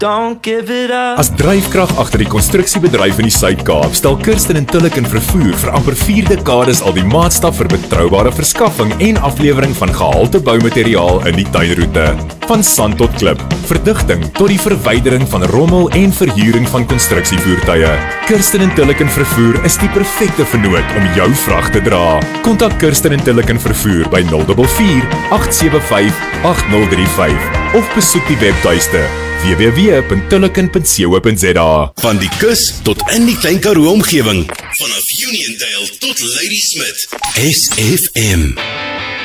Don't give it up. As dryfkrag agter die konstruksiebedryf in die Suid-Kaap, stel Kirsten & Tilleken Vervoer vir amper 4 dekades al die maatstaf vir betroubare verskaffing en aflewering van gehalte boumateriaal in die tuinroete. Van sand tot klip, verdigting tot die verwydering van rommel en verhuuring van konstruksievoertuie. Kirsten & Tilleken Vervoer is die perfekte vennoot om jou vrag te dra. Kontak Kirsten & Tilleken Vervoer by 044 875 8035 of besoek die webtuiste www.tilleken.co.za. Van die kus tot in die Klein Karoo omgewing, vanaf Uniondale tot Ladysmith, SFM.